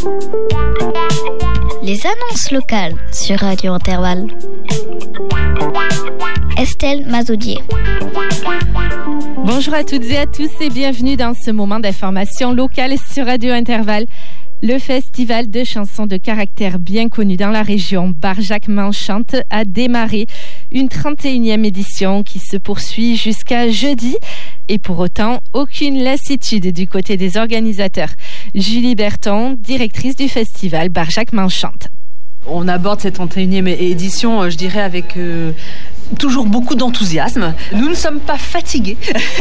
Les annonces locales sur Radio Intervalle. Estelle Mazoudier. Bonjour à toutes et à tous et bienvenue dans ce moment d'information locale sur Radio Intervalle. Le festival de chansons de caractère bien connu dans la région, Barjac-Manchante, a démarré une 31e édition qui se poursuit jusqu'à jeudi. Et pour autant, aucune lassitude du côté des organisateurs. Julie Berton, directrice du festival Barjac-Manchante. On aborde cette 31e édition, je dirais, avec toujours beaucoup d'enthousiasme. Nous ne sommes pas fatigués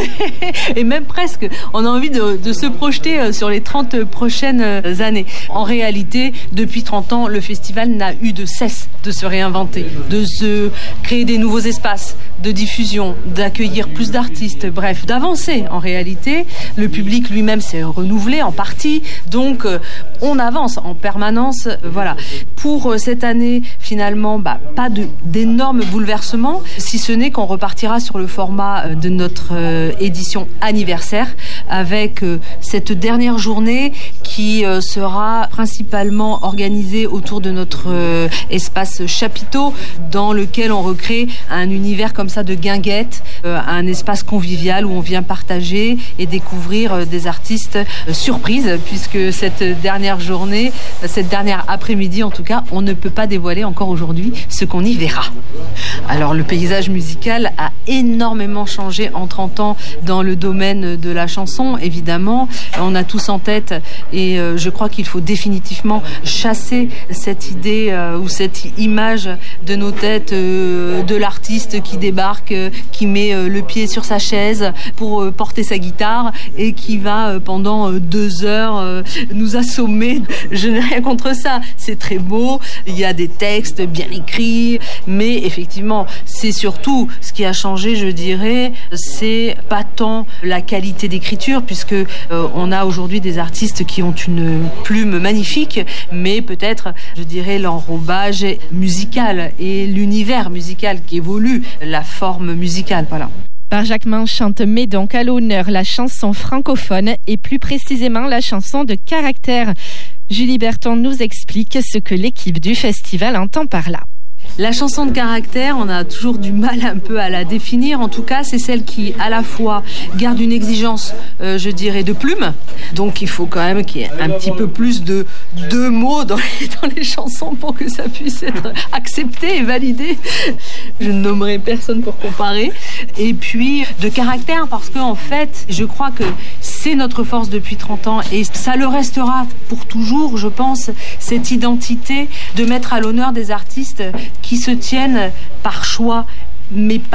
et même presque, on a envie de se projeter sur les 30 prochaines années. En réalité, depuis 30 ans, le festival n'a eu de cesse de se réinventer, de se créer des nouveaux espaces de diffusion, d'accueillir plus d'artistes, bref, d'avancer. En réalité, le public lui-même s'est renouvelé en partie, donc on avance en permanence. Voilà. Pour cette année, finalement, pas d'énormes bouleversements, si ce n'est qu'on repartira sur le format de notre édition anniversaire avec cette dernière journée qui sera principalement organisée autour de notre espace chapiteau dans lequel on recrée un univers comme ça de guinguettes, un espace convivial où on vient partager et découvrir des artistes surprises, puisque cette dernière journée, cette dernière après-midi en tout cas, on ne peut pas dévoiler encore aujourd'hui ce qu'on y verra. Alors le paysage musical a énormément changé en 30 ans dans le domaine de la chanson, évidemment. On a tous en tête et je crois qu'il faut définitivement chasser cette idée ou cette image de nos têtes de l'artiste qui débarque, qui met le pied sur sa chaise pour porter sa guitare et qui va pendant 2 heures nous assommer. Je n'ai rien contre ça, c'est très beau, il y a des textes bien écrits, mais effectivement, c'est surtout ce qui a changé, je dirais, c'est pas tant la qualité d'écriture, puisque on a aujourd'hui des artistes qui ont une plume magnifique, mais peut-être, je dirais, l'enrobage musical et l'univers musical qui évolue, la forme musicale, voilà. Barjac-Manchante met donc à l'honneur la chanson francophone et plus précisément la chanson de caractère. Julie Berton nous explique ce que l'équipe du festival entend par là. La chanson de caractère, on a toujours du mal un peu à la définir. En tout cas, c'est celle qui, à la fois, garde une exigence, je dirais, de plume. Donc, il faut quand même qu'il y ait un petit peu plus de mots dans les chansons pour que ça puisse être accepté et validé. Je ne nommerai personne pour comparer. Et puis, de caractère, parce qu'en fait, je crois que c'est notre force depuis 30 ans et ça le restera pour toujours, je pense, cette identité de mettre à l'honneur des artistes qui se tiennent par choix, mais pas